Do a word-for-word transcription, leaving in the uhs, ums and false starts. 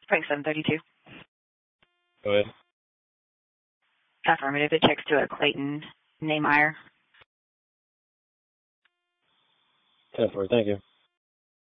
Frank seven thirty-two. Go ahead. Affirmative. It checks to a Clayton Nehmeyer. ten four, thank you.